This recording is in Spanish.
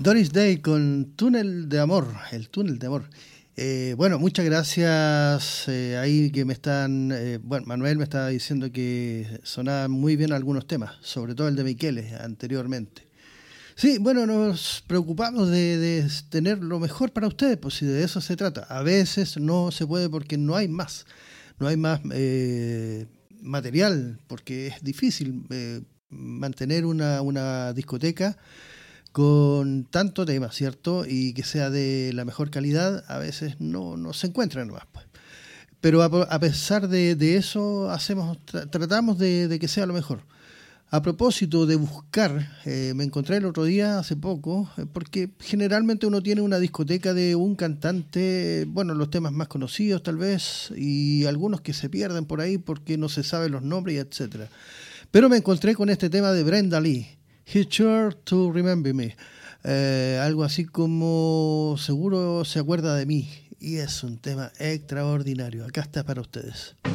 Doris Day con Túnel de Amor, el túnel de amor. Bueno, muchas gracias. Ahí que me están, bueno, Manuel me estaba diciendo que sonaban muy bien algunos temas, sobre todo el de Miqueles anteriormente. Sí, bueno, nos preocupamos de tener lo mejor para ustedes, pues si de eso se trata. A veces no se puede porque no hay más material, porque es difícil mantener una discoteca con tanto tema, ¿cierto? Y que sea de la mejor calidad, a veces no se encuentra nomás, pues. Pero a pesar de eso, tratamos de que sea lo mejor. A propósito de buscar, me encontré el otro día, hace poco, porque generalmente uno tiene una discoteca de un cantante, bueno, los temas más conocidos tal vez, y algunos que se pierden por ahí porque no se saben los nombres, etcétera. Pero me encontré con este tema de Brenda Lee, He's Sure to Remember Me. Algo así como seguro se acuerda de mí. Y es un tema extraordinario. Acá está para ustedes.